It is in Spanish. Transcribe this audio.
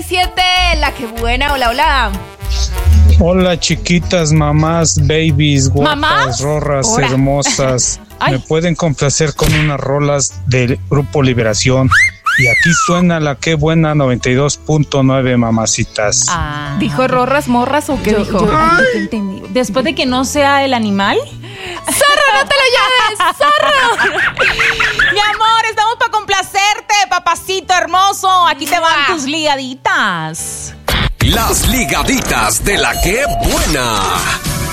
97, la que buena, hola, hola. Hola, chiquitas, mamás, babies, guapas, ¿Mamás? rorras, Hola. hermosas. Ay. Me pueden complacer con unas rolas del Grupo Liberación. Y aquí suena la que buena 92.9, mamacitas. ¿Dijo rorras, morras o qué dijo? Yo entendí. Después de que no sea el animal. ¡Zorro, no te lo lleves! ¡Zorro! Mi amor, estamos para complacerte, papacito hermoso. Aquí te van tus ligaditas. Las ligaditas de la que buena.